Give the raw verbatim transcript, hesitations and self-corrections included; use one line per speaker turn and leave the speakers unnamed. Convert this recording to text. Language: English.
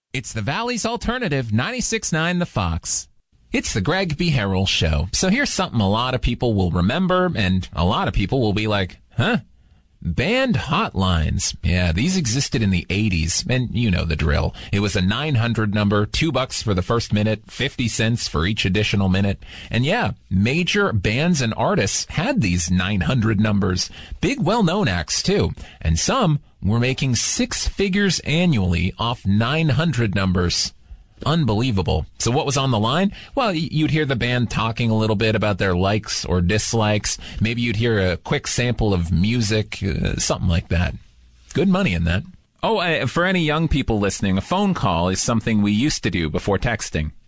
It's the Valley's Alternative, ninety-six point nine The Fox. It's the Greg B. Harrell Show. So here's something a lot of people will remember, and a lot of people will be like, huh? Band hotlines. Yeah, these existed in the eighties, and you know the drill. It was a nine hundred number, two bucks for the first minute, fifty cents for each additional minute. And yeah, major bands and artists had these nine hundred numbers. Big well-known acts, too. And some were making six figures annually off nine hundred numbers. Unbelievable. So what was on the line? Well, you'd hear the band talking a little bit about their likes or dislikes. Maybe you'd hear a quick sample of music, uh, something like that. Good money in that. Oh, uh, for any young people listening, a phone call is something we used to do before texting.